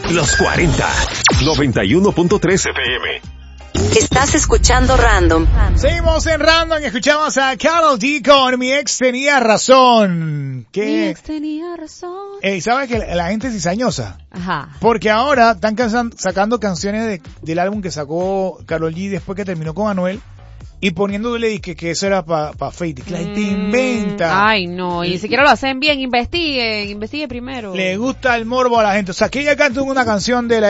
Los 40. 91.3 FM. Estás escuchando Random. Seguimos en Random y escuchamos a Karol G con Mi Ex Tenía Razón. ¿Qué? Mi ex tenía razón. ¿Sabes que la gente es cizañosa? Ajá. Porque ahora están sacando canciones del álbum que sacó Karol G después que terminó con Anuel y poniéndole que eso era para Fate. Que la gente inventa. Ay, no, y ni siquiera lo hacen bien. Investigue primero. Le gusta el morbo a la gente. O sea, que ella canta una canción de la